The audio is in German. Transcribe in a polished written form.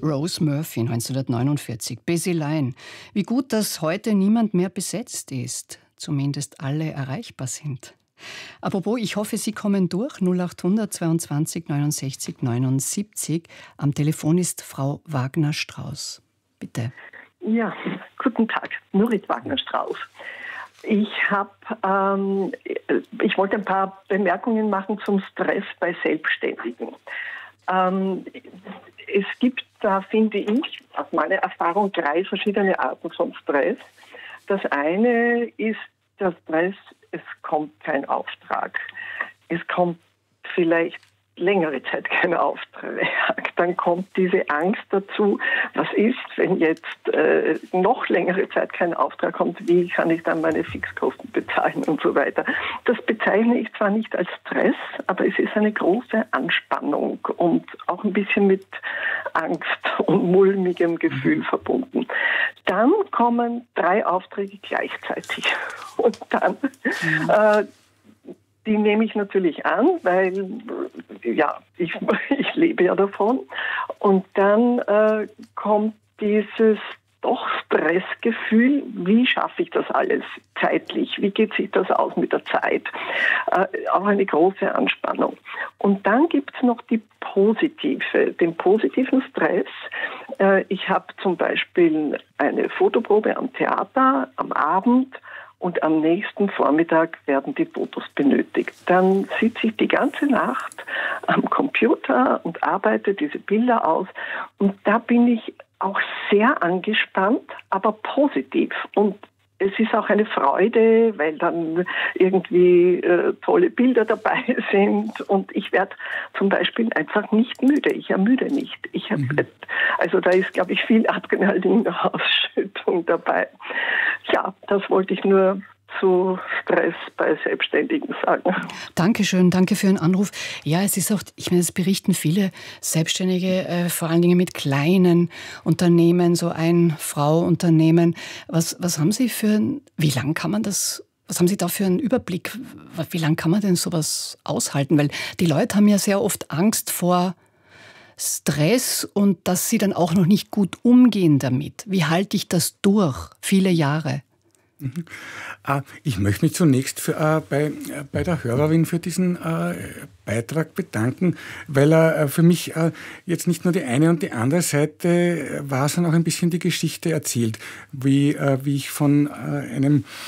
Rose Murphy 1949. Busy Line. Wie gut, dass heute niemand mehr besetzt ist. Zumindest alle erreichbar sind. Apropos, ich hoffe, Sie kommen durch. 0800 22 69 79. Am Telefon ist Frau Wagner-Strauß. Bitte. Ja, guten Tag. Nurit Wagner-Strauß. Ich wollte ein paar Bemerkungen machen zum Stress bei Selbstständigen. Es gibt da, finde ich, aus meiner Erfahrung 3 verschiedene Arten von Stress. Das eine ist der Stress, es kommt kein Auftrag. Es kommt vielleicht längere Zeit kein Auftrag. Dann kommt diese Angst dazu, was ist, wenn jetzt noch längere Zeit kein Auftrag kommt, wie kann ich dann meine Fixkosten bezahlen und so weiter. Das bezeichne ich zwar nicht als Stress, aber es ist eine große Anspannung und auch ein bisschen mit Angst und mulmigem Gefühl verbunden. Dann kommen 3 Aufträge gleichzeitig und dann die nehme ich natürlich an, weil ja, ich lebe ja davon. Und dann kommt dieses doch Stressgefühl, wie schaffe ich das alles zeitlich? Wie geht sich das aus mit der Zeit? Auch eine große Anspannung. Und dann gibt es noch den positiven Stress. Ich habe zum Beispiel eine Fotoprobe am Theater am Abend. Und am nächsten Vormittag werden die Fotos benötigt. Dann sitze ich die ganze Nacht am Computer und arbeite diese Bilder aus. Und da bin ich auch sehr angespannt, aber positiv. Und es ist auch eine Freude, weil dann irgendwie tolle Bilder dabei sind. Und ich werde zum Beispiel einfach nicht müde. Ich ermüde nicht. Also da ist, glaube ich, viel Adrenalinausschüttung dabei. Ja, das wollte ich nur zu Stress bei Selbstständigen sagen. Dankeschön, danke für Ihren Anruf. Ja, es ist auch, ich meine, es berichten viele Selbstständige, vor allen Dingen mit kleinen Unternehmen, so Ein-Frau-Unternehmen. Was haben Sie wie lang kann man das, was haben Sie da für einen Überblick? Wie lang kann man denn sowas aushalten? Weil die Leute haben ja sehr oft Angst vor Stress und dass sie dann auch noch nicht gut umgehen damit. Wie halte ich das durch, viele Jahre? Ich möchte mich zunächst bei der Hörerin für diesen Beitrag bedanken, weil er für mich jetzt nicht nur die eine und die andere Seite war, sondern auch ein bisschen die Geschichte erzählt, wie ich von einem